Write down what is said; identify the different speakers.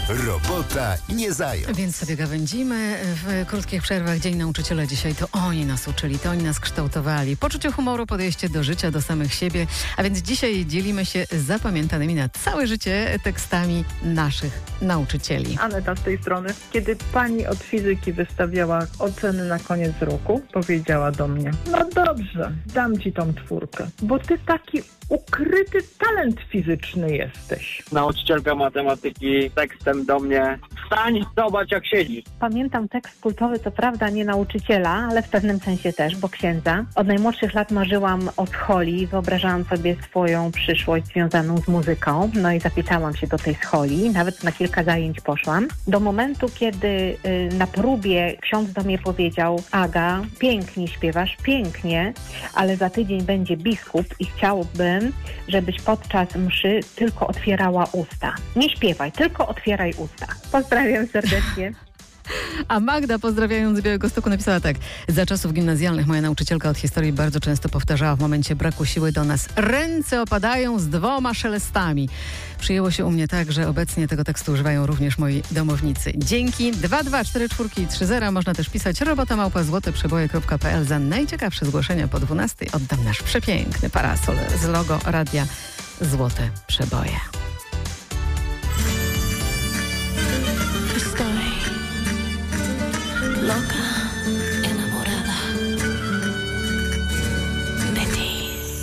Speaker 1: Robota nie zając.
Speaker 2: Więc sobie gawędzimy w krótkich przerwach. Dzień Nauczyciela dzisiaj to oni nas uczyli, to oni nas kształtowali. Poczucie humoru, podejście do życia, do samych siebie. A więc dzisiaj dzielimy się zapamiętanymi na całe życie tekstami naszych nauczycieli.
Speaker 3: Aneta z tej strony. Kiedy pani od fizyki wystawiała oceny na koniec roku, powiedziała do mnie: no dobrze, dam ci tą 4, bo ty taki ukryty talent fizyczny jesteś.
Speaker 4: Nauczycielka matematyki tekstem do mnie: wstań, zobacz jak siedzisz.
Speaker 5: Pamiętam tekst kultowy, co prawda nie nauczyciela, ale w pewnym sensie też, bo księdza. Od najmłodszych lat marzyłam o scholi, wyobrażałam sobie swoją przyszłość związaną z muzyką, no i zapisałam się do tej scholi, nawet na kilka zajęć poszłam. Do momentu, kiedy na próbie ksiądz do mnie powiedział: Aga, pięknie śpiewasz, pięknie, ale za tydzień będzie biskup i chciałbym, żebyś podczas mszy tylko otwierała usta. Nie śpiewaj, tylko otwieraj usta. Pozdrawiam serdecznie.
Speaker 2: A Magda, pozdrawiając z Białegostoku, napisała tak: za czasów gimnazjalnych moja nauczycielka od historii bardzo często powtarzała w momencie braku siły do nas: ręce opadają z 2 szelestami. Przyjęło się u mnie tak, że obecnie tego tekstu używają również moi domownicy. Dzięki. 2244330 można też pisać robota@złoteprzeboje.pl. Za najciekawsze zgłoszenia po 12 oddam nasz przepiękny parasol z logo Radia Złote Przeboje.